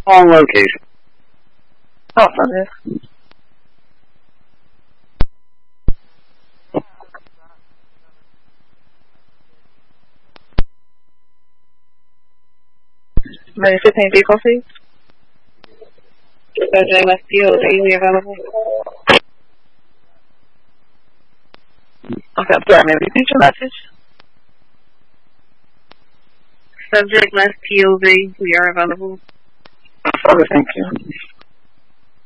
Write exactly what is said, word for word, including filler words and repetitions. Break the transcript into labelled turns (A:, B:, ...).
A: On location.
B: Affirmative. May fifteen vehicle, please. Subject West P O V, we available. Okay, sorry, may repeat your message? Subject less P O V, we are available.
A: Okay, thank you.